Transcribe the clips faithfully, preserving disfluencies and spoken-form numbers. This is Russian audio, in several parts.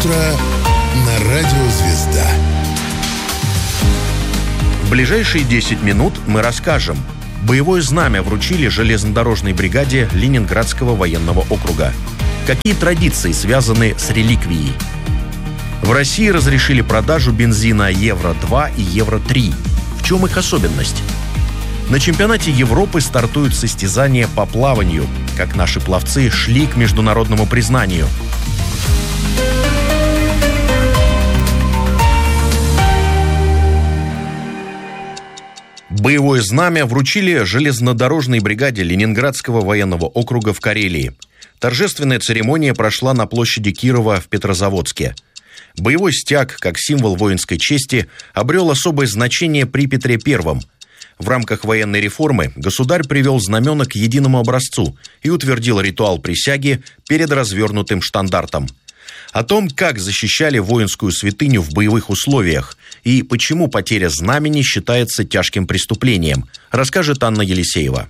утро на радио «Звезда». В ближайшие десять минут мы расскажем. Боевое знамя вручили железнодорожной бригаде Ленинградского военного округа. Какие традиции связаны с реликвией? В России разрешили продажу бензина евро два и евро три. В чем их особенность? На чемпионате Европы стартуют состязания по плаванию. Как наши пловцы шли к международному признанию. Боевое знамя вручили железнодорожной бригаде Ленинградского военного округа в Карелии. Торжественная церемония прошла на площади Кирова в Петрозаводске. Боевой стяг, как символ воинской чести, обрел особое значение при Петре Первом. В рамках военной реформы государь привел знамена к единому образцу и утвердил ритуал присяги перед развернутым штандартом. О том, как защищали воинскую святыню в боевых условиях и почему потеря знамени считается тяжким преступлением, расскажет Анна Елисеева.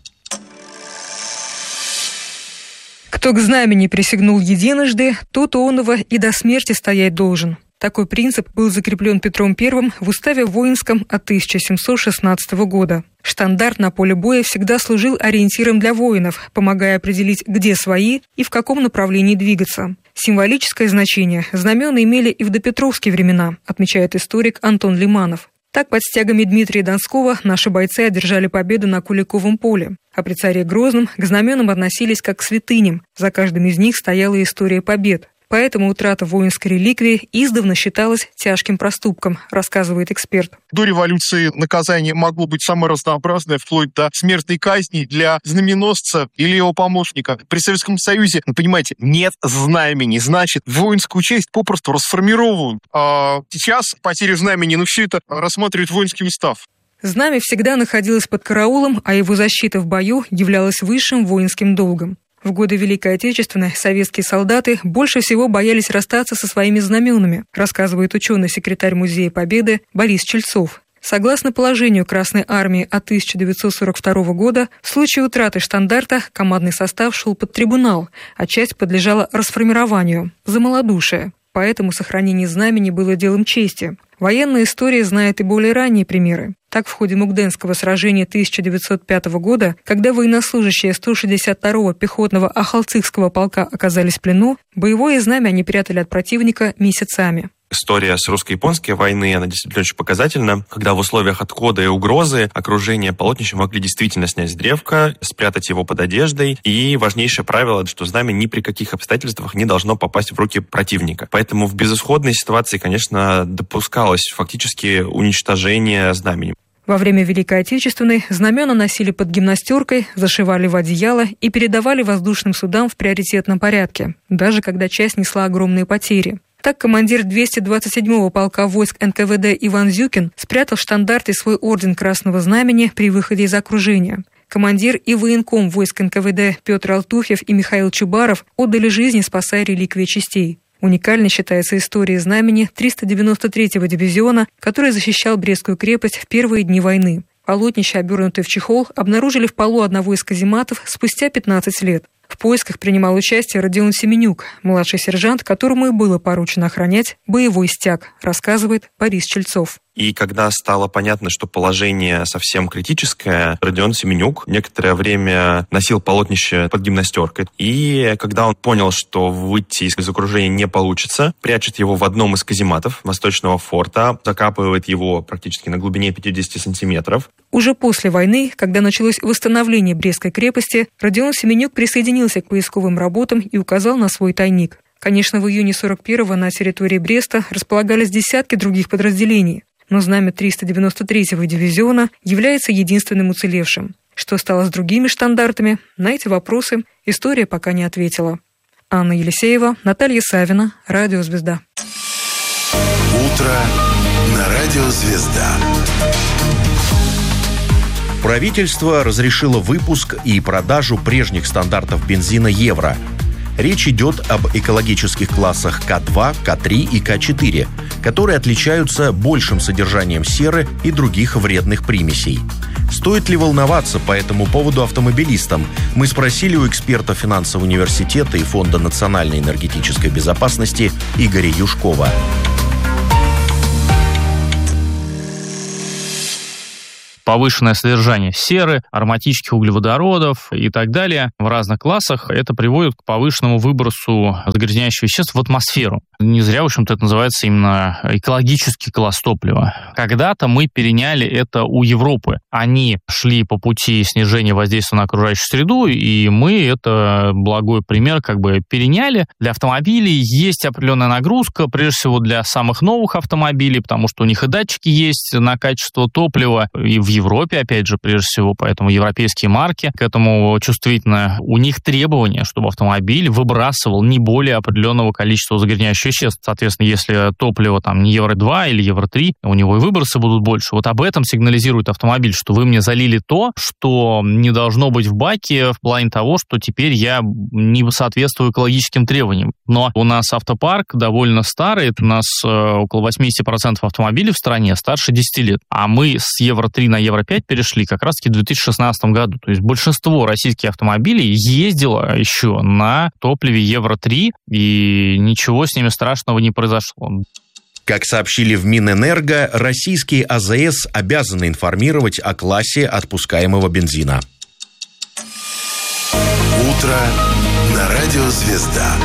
Кто к знамени присягнул единожды, тот оного и до смерти стоять должен. Такой принцип был закреплен Петром Первым в уставе воинском от тысяча семьсот шестнадцатого года. Штандарт на поле боя всегда служил ориентиром для воинов, помогая определить, где свои и в каком направлении двигаться. Символическое значение знамена имели и в допетровские времена, отмечает историк Антон Лиманов. Так, под стягами Дмитрия Донского наши бойцы одержали победу на Куликовом поле. А при царе Грозном к знаменам относились как к святыням. За каждым из них стояла история побед. Поэтому утрата воинской реликвии издавна считалась тяжким проступком, рассказывает эксперт. До революции наказание могло быть самое разнообразное, вплоть до смертной казни для знаменосца или его помощника. При Советском Союзе, ну, понимаете, нет знамени, значит, воинскую честь попросту расформировывают. А сейчас потеря знамени, ну, все это рассматривает воинский устав. Знамя всегда находилось под караулом, а его защита в бою являлась высшим воинским долгом. В годы Великой Отечественной советские солдаты больше всего боялись расстаться со своими знаменами, рассказывает ученый-секретарь Музея Победы Борис Чельцов. Согласно положению Красной Армии от тысяча девятьсот сорок второго года, в случае утраты штандарта командный состав шел под трибунал, а часть подлежала расформированию за малодушие. Поэтому сохранение знамени было делом чести. Военная история знает и более ранние примеры. Так, в ходе Мукденского сражения тысяча девятьсот пятого года, когда военнослужащие сто шестьдесят второго пехотного Ахалцихского полка оказались в плену, боевое знамя они прятали от противника месяцами. История с русско-японской войны, она действительно очень показательна, когда в условиях отхода и угрозы окружение полотнища могли действительно снять древко, спрятать его под одеждой. И важнейшее правило, что знамя ни при каких обстоятельствах не должно попасть в руки противника. Поэтому в безысходной ситуации, конечно, допускалось фактически уничтожение знамени. Во время Великой Отечественной знамена носили под гимнастеркой, зашивали в одеяло и передавали воздушным судам в приоритетном порядке, даже когда часть несла огромные потери. Так, командир двести двадцать седьмого полка войск эн ка вэ дэ Иван Зюкин спрятал штандарт и свой орден Красного Знамени при выходе из окружения. Командир и военком войск эн ка вэ дэ Петр Алтуфьев и Михаил Чубаров отдали жизни, спасая реликвии частей. Уникальной считается история знамени триста девяносто третьего дивизиона, который защищал Брестскую крепость в первые дни войны. Полотнище, обернутое в чехол, обнаружили в полу одного из казематов спустя пятнадцать лет. В поисках принимал участие Родион Семенюк, младший сержант, которому и было поручено охранять боевой стяг, рассказывает Борис Чельцов. И когда стало понятно, что положение совсем критическое, Родион Семенюк некоторое время носил полотнище под гимнастеркой. И когда он понял, что выйти из окружения не получится, прячет его в одном из казематов восточного форта, закапывает его практически на глубине пятьдесят сантиметров. Уже после войны, когда началось восстановление Брестской крепости, Родион Семенюк присоединился к поисковым работам и указал на свой тайник. Конечно, в июне сорок первого на территории Бреста располагались десятки других подразделений. Но знамя триста девяносто третьего дивизиона является единственным уцелевшим. Что стало с другими штандартами? На эти вопросы история пока не ответила. Анна Елисеева, Наталья Савина, Радио «Звезда». Утро на Радио «Звезда». Правительство разрешило выпуск и продажу прежних стандартов бензина «Евро». Речь идет об экологических классах ка два, ка три и ка четыре, которые отличаются большим содержанием серы и других вредных примесей. Стоит ли волноваться по этому поводу автомобилистам? Мы спросили у эксперта финансового университета и Фонда национальной энергетической безопасности Игоря Юшкова. Повышенное содержание серы, ароматических углеводородов и так далее в разных классах, это приводит к повышенному выбросу загрязняющих веществ в атмосферу. Не зря, в общем-то, это называется именно экологический класс топлива. Когда-то мы переняли это у Европы. Они шли по пути снижения воздействия на окружающую среду, и мы это благой пример как бы переняли. Для автомобилей есть определенная нагрузка, прежде всего для самых новых автомобилей, потому что у них и датчики есть на качество топлива, и в Европе, опять же, прежде всего, поэтому европейские марки к этому чувствительны. У них требования, чтобы автомобиль выбрасывал не более определенного количества загрязняющих веществ. Соответственно, если топливо там не евро два или евро три, у него и выбросы будут больше. Вот об этом сигнализирует автомобиль, что вы мне залили то, что не должно быть в баке в плане того, что теперь я не соответствую экологическим требованиям. Но у нас автопарк довольно старый, у нас около восемьдесят процентов автомобилей в стране старше десяти лет, а мы с евро три на евро пять перешли как раз-таки в две тысячи шестнадцатом году. То есть большинство российских автомобилей ездило еще на топливе евро три, и ничего с ними страшного не произошло. Как сообщили в Минэнерго, российские АЗС обязаны информировать о классе отпускаемого бензина. Утро на радио «Звезда».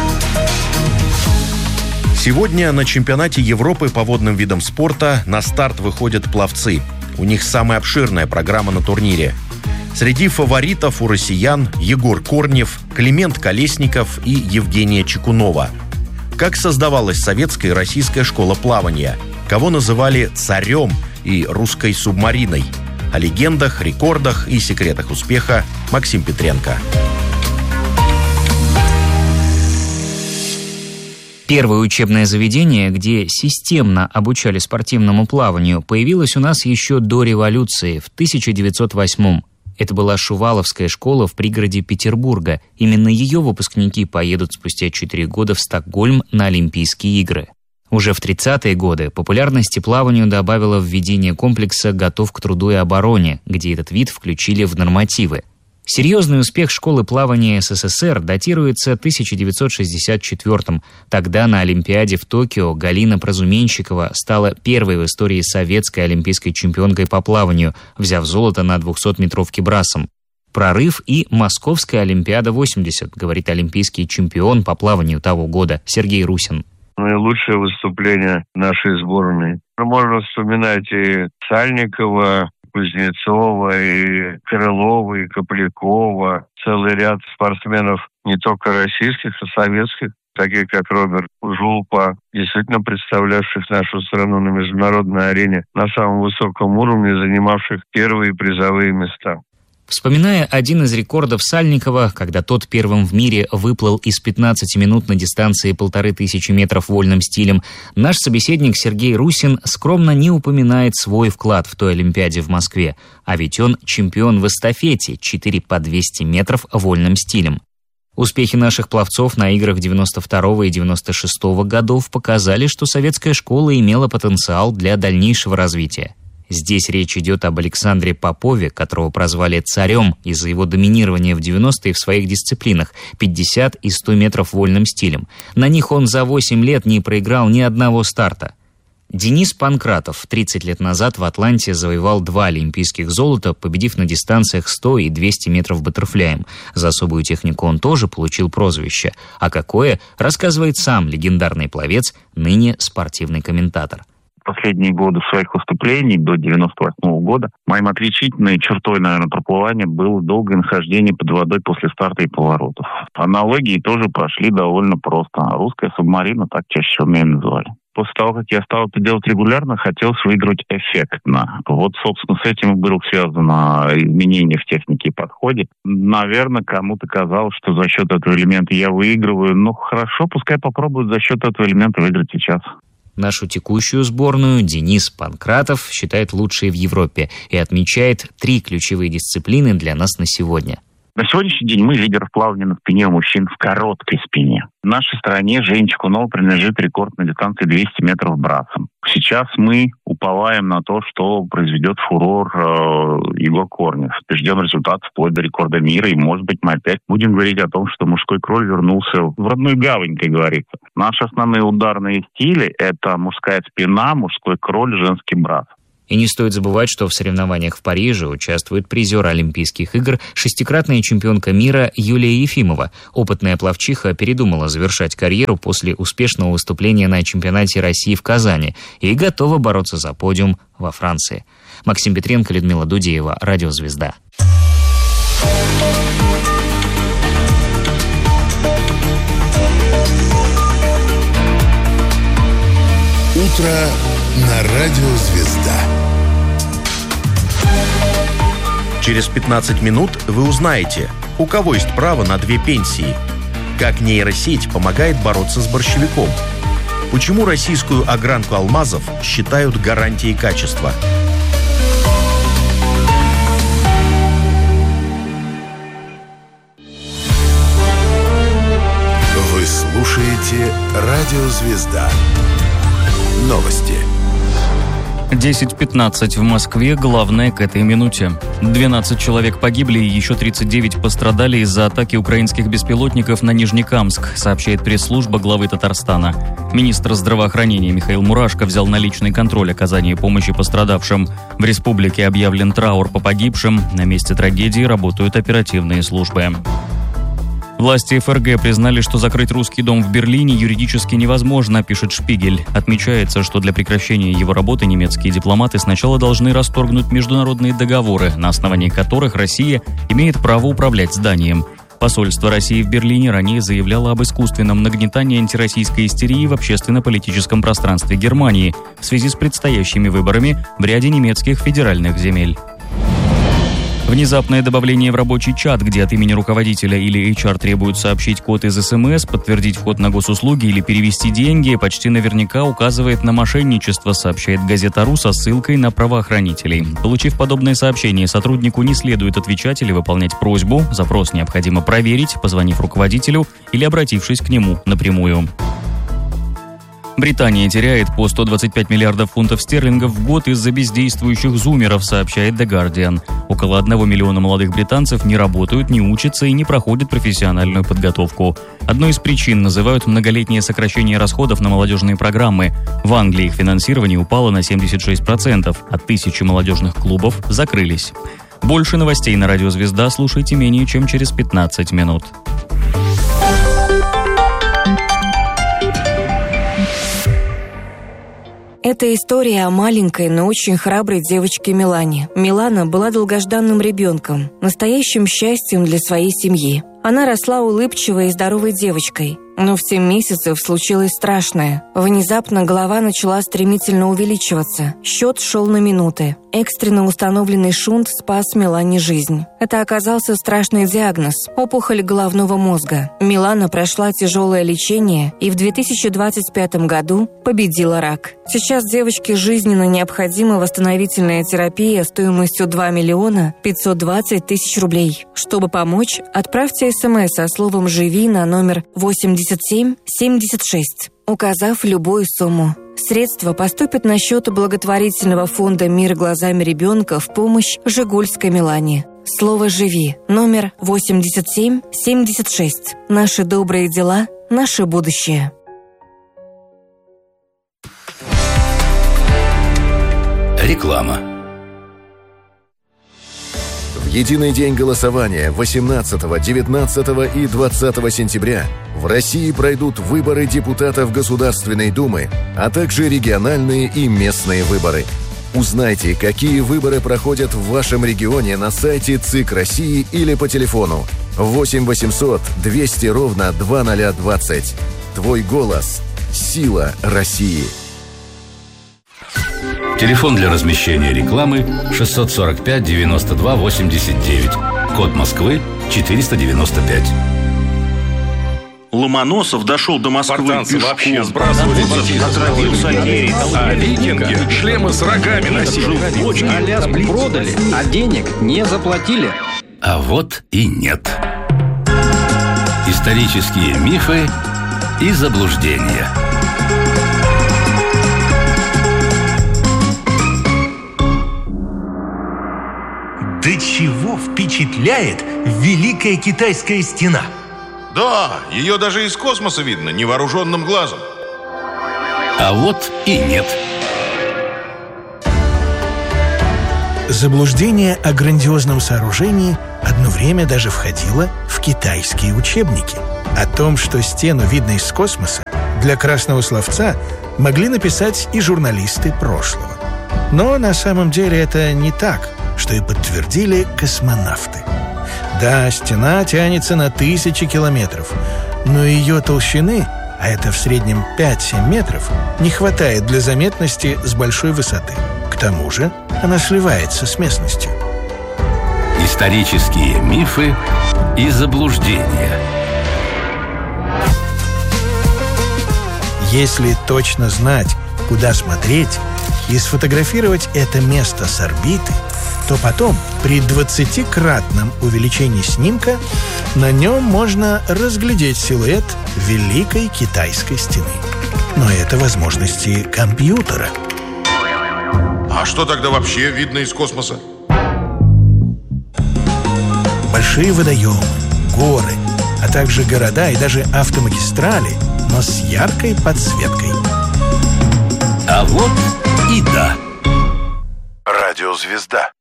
Сегодня на чемпионате Европы по водным видам спорта на старт выходят пловцы. У них самая обширная программа на турнире. Среди фаворитов у россиян Егор Корнев, Климент Колесников и Евгения Чекунова. Как создавалась советская и российская школа плавания? Кого называли царем и русской субмариной? О легендах, рекордах и секретах успеха Максим Петренко. Первое учебное заведение, где системно обучали спортивному плаванию, появилось у нас еще до революции, в тысяча девятьсот восьмом. Это была Шуваловская школа в пригороде Петербурга. Именно ее выпускники поедут спустя четыре года в Стокгольм на Олимпийские игры. Уже в тридцатые годы популярности плаванию добавило введение комплекса «Готов к труду и обороне», где этот вид включили в нормативы. Серьезный успех школы плавания СССР датируется тысяча девятьсот шестьдесят четвёртым. Тогда на Олимпиаде в Токио Галина Прозуменщикова стала первой в истории советской олимпийской чемпионкой по плаванию, взяв золото на двухсотметровке брасом. Прорыв и Московская Олимпиада восемьдесят, говорит олимпийский чемпион по плаванию того года Сергей Русин. Наилучшее выступление нашей сборной. Можно вспоминать и Сальникова, Кузнецова, и Крылова, и Коплякова. Целый ряд спортсменов не только российских, а советских, такие как Роберт Жулпа, действительно представлявших нашу страну на международной арене на самом высоком уровне, занимавших первые призовые места. Вспоминая один из рекордов Сальникова, когда тот первым в мире выплыл из пятнадцати минут на дистанции полторы тысячи метров вольным стилем, наш собеседник Сергей Русин скромно не упоминает свой вклад в той Олимпиаде в Москве, а ведь он чемпион в эстафете четыре по двести метров вольным стилем. Успехи наших пловцов на играх девяносто второго и девяносто шестого годов показали, что советская школа имела потенциал для дальнейшего развития. Здесь речь идет об Александре Попове, которого прозвали царем из-за его доминирования в девяностые в своих дисциплинах пятьдесят и сто метров вольным стилем. На них он за восемь лет не проиграл ни одного старта. Денис Панкратов тридцать лет назад в Атланте завоевал два олимпийских золота, победив на дистанциях сто и двести метров баттерфляем. За особую технику он тоже получил прозвище. А какое, рассказывает сам легендарный пловец, ныне спортивный комментатор. Последние годы своих выступлений, до девяносто восьмого года, моим отличительной чертой, наверное, проплывания было долгое нахождение под водой после старта и поворотов. Аналогии тоже прошли довольно просто. Русская субмарина, так чаще всего меня называли. После того, как я стал это делать регулярно, хотелось выиграть эффектно. Вот, собственно, с этим и было связано изменение в технике и подходе. Наверное, кому-то казалось, что за счет этого элемента я выигрываю. Ну, хорошо, пускай попробуют за счет этого элемента выиграть сейчас. Нашу текущую сборную Денис Панкратов считает лучшей в Европе и отмечает три ключевые дисциплины для нас на сегодня. На сегодняшний день мы лидер в плавании на спине у мужчин в короткой спине. В нашей стране Жене Чекуновой принадлежит рекорд на дистанции двести метров брасом. Сейчас мы уповаем на то, что произведет фурор э, Егор Корнев. Ждем результат вплоть до рекорда мира, и, может быть, мы опять будем говорить о том, что мужской кроль вернулся в родную гавань, как говорится. Наши основные ударные стили – это мужская спина, мужской кроль, женский брас. И не стоит забывать, что в соревнованиях в Париже участвует призер Олимпийских игр, шестикратная чемпионка мира Юлия Ефимова. Опытная пловчиха передумала завершать карьеру после успешного выступления на чемпионате России в Казани и готова бороться за подиум во Франции. Максим Петренко, Людмила Дудеева, Радиозвезда. Утро на Радио Звезда. Через пятнадцать минут вы узнаете, у кого есть право на две пенсии, как нейросеть помогает бороться с борщевиком, почему российскую огранку алмазов считают гарантией качества. Вы слушаете Радио Звезда. Новости. десять пятнадцать в Москве. Главное к этой минуте. двенадцать человек погибли и еще тридцать девять пострадали из-за атаки украинских беспилотников на Нижнекамск, сообщает пресс-служба главы Татарстана. Министр здравоохранения Михаил Мурашко взял на личный контроль оказания помощи пострадавшим. В республике объявлен траур по погибшим. На месте трагедии работают оперативные службы. Власти ФРГ признали, что закрыть русский дом в Берлине юридически невозможно, пишет Шпигель. Отмечается, что для прекращения его работы немецкие дипломаты сначала должны расторгнуть международные договоры, на основании которых Россия имеет право управлять зданием. Посольство России в Берлине ранее заявляло об искусственном нагнетании антироссийской истерии в общественно-политическом пространстве Германии в связи с предстоящими выборами в ряде немецких федеральных земель. Внезапное добавление в рабочий чат, где от имени руководителя или эйч ар требуют сообщить код из эс эм эс, подтвердить вход на госуслуги или перевести деньги, почти наверняка указывает на мошенничество, сообщает газета РУ со ссылкой на правоохранителей. Получив подобное сообщение, сотруднику не следует отвечать или выполнять просьбу. Запрос необходимо проверить, позвонив руководителю или обратившись к нему напрямую. Британия теряет по сто двадцать пять миллиардов фунтов стерлингов в год из-за бездействующих зумеров, сообщает The Guardian. Около одного миллиона молодых британцев не работают, не учатся и не проходят профессиональную подготовку. Одной из причин называют многолетнее сокращение расходов на молодежные программы. В Англии их финансирование упало на семьдесят шесть процентов, а тысячи молодежных клубов закрылись. Больше новостей на Радио Звезда слушайте менее чем через пятнадцать минут. Это история о маленькой, но очень храброй девочке Милане. Милана была долгожданным ребенком, настоящим счастьем для своей семьи. Она росла улыбчивой и здоровой девочкой. Но в семь месяцев случилось страшное. Внезапно голова начала стремительно увеличиваться. Счет шел на минуты. Экстренно установленный шунт спас Милане жизнь. Это оказался страшный диагноз – опухоль головного мозга. Милана прошла тяжелое лечение и в две тысячи двадцать пятом году победила рак. Сейчас девочке жизненно необходима восстановительная терапия стоимостью два миллиона пятьсот двадцать тысяч рублей. Чтобы помочь, отправьте смс со словом «Живи» на номер восемьдесят семь семьдесят шесть, указав любую сумму. Средства поступят на счет благотворительного фонда «Мир глазами ребенка» в помощь жигульской Милане. Слово «Живи» номер восемьдесят семь семьдесят шесть. Наши добрые дела, наше будущее. Реклама. В единый день голосования восемнадцатого, девятнадцатого и двадцатого сентября в России пройдут выборы депутатов Государственной Думы, а также региональные и местные выборы. Узнайте, какие выборы проходят в вашем регионе на сайте ЦИК России или по телефону восемь восемьсот двести ровно двадцать двадцать. Твой голос – сила России. Телефон для размещения рекламы шестьсот сорок пять девяносто два восемьдесят девять. Код Москвы четыреста девяносто пять. Ломоносов дошел до Москвы спартанцы пешком. Вообще сбрасывали Отравил Сальери. А викинги шлемы с рогами носили. Аляску продали, а денег не заплатили. А вот и нет. Исторические мифы и заблуждения. Да чего впечатляет Великая Китайская стена? Да, ее даже из космоса видно невооруженным глазом. А вот и нет. Заблуждение о грандиозном сооружении одно время даже входило в китайские учебники. О том, что стену видно из космоса, для красного словца могли написать и журналисты прошлого. Но на самом деле это не так, что и подтвердили космонавты. Да, стена тянется на тысячи километров, но ее толщины, а это в среднем пять-семь метров, не хватает для заметности с большой высоты. К тому же она сливается с местностью. Исторические мифы и заблуждения. Если точно знать, куда смотреть, и сфотографировать это место с орбиты, то потом при двадцатикратном увеличении снимка на нем можно разглядеть силуэт Великой Китайской стены. Но это возможности компьютера. А что тогда вообще видно из космоса? Большие водоемы, горы, а также города и даже автомагистрали, но с яркой подсветкой. А вот и да. Радиозвезда.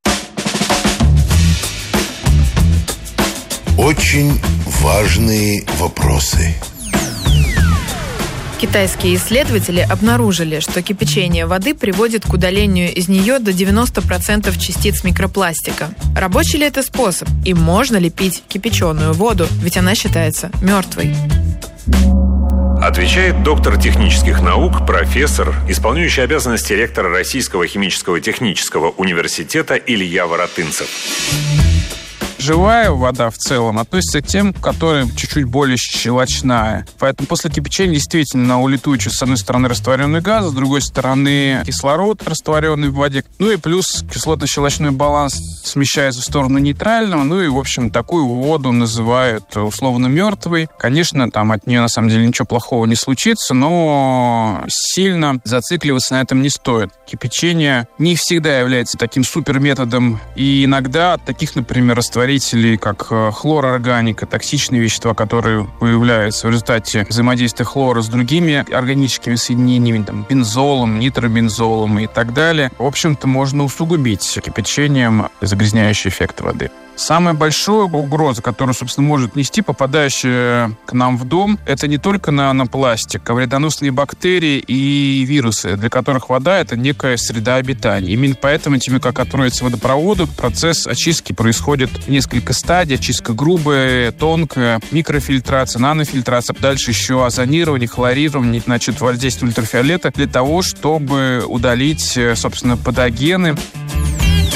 Очень важные вопросы. Китайские исследователи обнаружили, что кипячение воды приводит к удалению из нее до девяноста процентов частиц микропластика. Рабочий ли это способ? И можно ли пить кипяченую воду? Ведь она считается мертвой. Отвечает доктор технических наук, профессор, исполняющий обязанности ректора Российского химического технического университета Илья Воротынцев. Живая вода в целом относится к тем, которая чуть-чуть более щелочная. Поэтому после кипячения действительно улетучивается, с одной стороны, растворенный газ, с другой стороны, кислород, растворенный в воде. Ну и плюс кислотно-щелочной баланс смещается в сторону нейтрального. Ну и, в общем, такую воду называют условно мертвой. Конечно, там от нее, на самом деле, ничего плохого не случится, но сильно зацикливаться на этом не стоит. Кипячение не всегда является таким суперметодом. И иногда от таких, например, растворителей, как хлорорганика, токсичные вещества, которые появляются в результате взаимодействия хлора с другими органическими соединениями, там, бензолом, нитробензолом и так далее, в общем-то, можно усугубить кипячением загрязняющий эффект воды. Самая большая угроза, которую, собственно, может нести попадающая к нам в дом, это не только нанопластик, а вредоносные бактерии и вирусы, для которых вода — это некая среда обитания. Именно поэтому этими, как отроется водопроводу, процесс очистки происходит в несколько стадий. Очистка грубая, тонкая, микрофильтрация, нанофильтрация, дальше еще озонирование, хлорирование, значит, воздействие ультрафиолета для того, чтобы удалить, собственно, патогены.